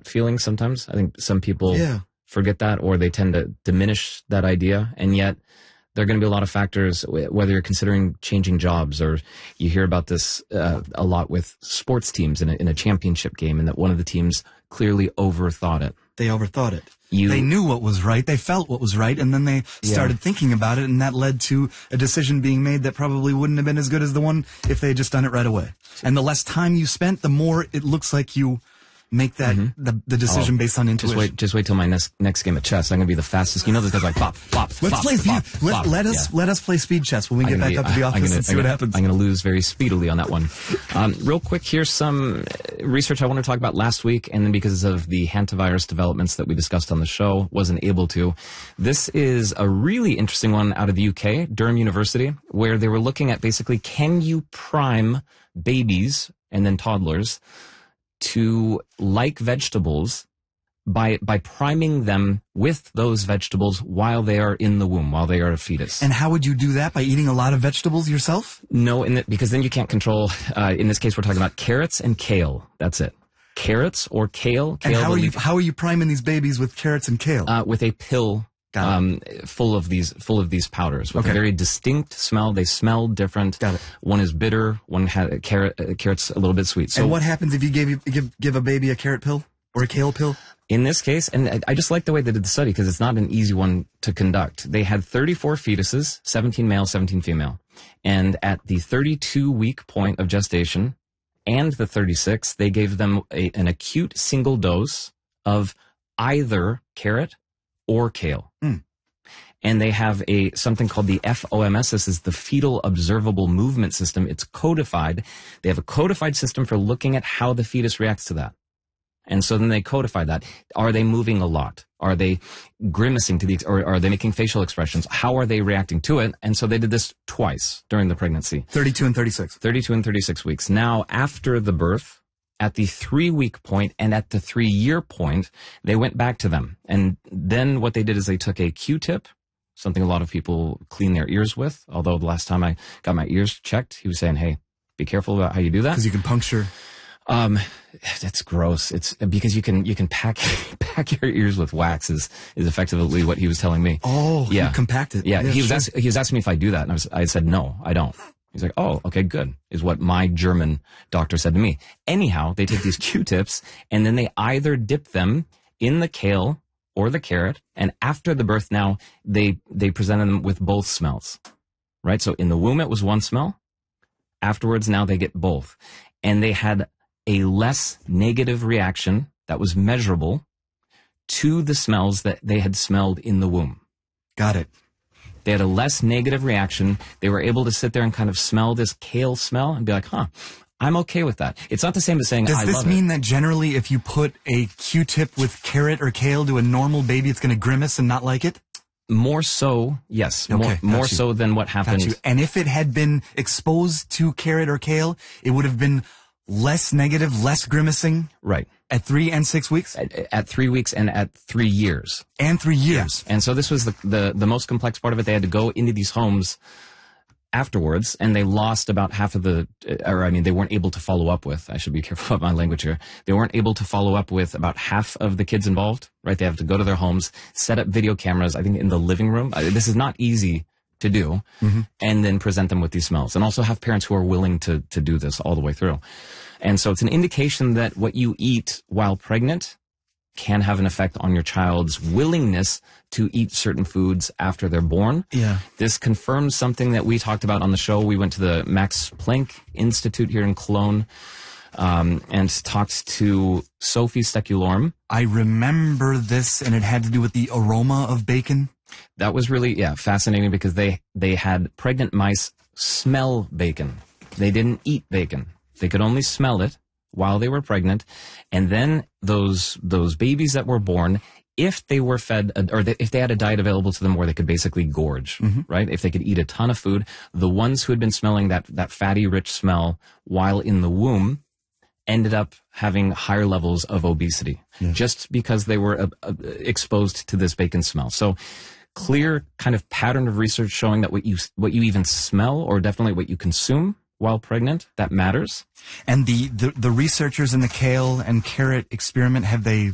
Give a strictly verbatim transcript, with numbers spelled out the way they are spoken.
gut feeling sometimes. I think some people Yeah. forget that, or they tend to diminish that idea. And yet there are going to be a lot of factors, whether you're considering changing jobs, or you hear about this uh, a lot with sports teams in a, in a championship game, and that one of the teams clearly overthought it. They overthought it. You, they knew what was right, they felt what was right, and then they started yeah. thinking about it, and that led to a decision being made that probably wouldn't have been as good as the one if they had just done it right away. And the less time you spent, the more it looks like you make that mm-hmm. the, the decision oh, based on intuition. Just wait, just wait till my next next game of chess. I'm gonna be the fastest. You know, this guy's like pop, pop. Let's pop, play speed. pop, let, pop. let us yeah. let us play speed chess when we get back be, up to the I, office gonna, and see I'm what gonna, happens. I'm gonna lose very speedily on that one. Um, real quick, here's some research I want to talk about last week, and then because of the hantavirus developments that we discussed on the show, wasn't able to. This is a really interesting one out of the U K, Durham University, where they were looking at basically, can you prime babies and then toddlers to like vegetables by by priming them with those vegetables while they are in the womb, while they are a fetus. And how would you do that? By eating a lot of vegetables yourself? No, in the, because then you can't control, uh, in this case we're talking about carrots and kale. That's it. Carrots or kale. kale and how are, you, leaf, how are you priming these babies with carrots and kale? Uh, with a pill um, full of these full of these powders with okay. a very distinct smell. They smell different. Got it. One is bitter. One had carrot. Uh, carrot's a little bit sweet. So and what happens if you gave give give a baby a carrot pill or a kale pill? In this case, and I just like the way they did the study because it's not an easy one to conduct. They had thirty-four fetuses, seventeen male, seventeen female, and at the thirty-two week point of gestation and the thirty-six, they gave them a, an acute single dose of either carrot or kale. Mm. And they have a something called the F O M S. This is the Fetal Observable Movement System. It's codified. They have a codified system for looking at how the fetus reacts to that. And so then they codify that. Are they moving a lot? Are they grimacing to the, or are they making facial expressions? How are they reacting to it? And so they did this twice during the pregnancy. thirty-two and thirty-six. thirty-two and thirty-six weeks. Now, after the birth, at the three-week point and at the three-year point, they went back to them. And then what they did is they took a Q-tip, something a lot of people clean their ears with. Although the last time I got my ears checked, he was saying, hey, be careful about how you do that. Because you can puncture. Um, that's gross. It's because you can, you can pack, pack your ears with wax is, is effectively what he was telling me. Oh, yeah. You compact it. Yeah. yeah he was, sure. ask, he was asking me if I do that. And I was, I said, no, I don't. He's like, oh, okay, good, is what my German doctor said to me. Anyhow, they take these Q-tips and then they either dip them in the kale or the carrot. And after the birth now, they, they presented them with both smells, right? So in the womb, it was one smell. Afterwards, now they get both. And they had a less negative reaction that was measurable to the smells that they had smelled in the womb. Got it. They had a less negative reaction. They were able to sit there and kind of smell this kale smell and be like, huh, I'm okay with that. It's not the same as saying, Does I this love mean it. that generally if you put a Q-tip with carrot or kale to a normal baby, it's going to grimace and not like it? More so, yes. Okay, more more you. so than what happened. Got you. And if it had been exposed to carrot or kale, it would have been less negative, less grimacing? Right. At three and six weeks? At, at three weeks and at three years. And three years. Yeah. And so this was the, the, the most complex part of it. They had to go into these homes afterwards, and they lost about half of the, or I mean, they weren't able to follow up with, I should be careful about my language here. They weren't able to follow up with about half of the kids involved, right? They have to go to their homes, set up video cameras, I think in the living room. This is not easy to do, mm-hmm. and then present them with these smells. And also have parents who are willing to, to do this all the way through. And so it's an indication that what you eat while pregnant can have an effect on your child's willingness to eat certain foods after they're born. Yeah. This confirms something that we talked about on the show. We went to the Max Planck Institute here in Cologne, um, and talked to Sophie Steculorum. I remember this, and it had to do with the aroma of bacon. That was really, yeah, fascinating because they, they had pregnant mice smell bacon. They didn't eat bacon. They could only smell it while they were pregnant. And then those, those babies that were born, if they were fed, a, or they, if they had a diet available to them where they could basically gorge, mm-hmm. right? If they could eat a ton of food, the ones who had been smelling that, that fatty, rich smell while in the womb ended up having higher levels of obesity, yeah. just because they were uh, uh, exposed to this bacon smell. So clear kind of pattern of research showing that what you, what you even smell, or definitely what you consume while pregnant, that matters. And the, the, the researchers in the kale and carrot experiment, have they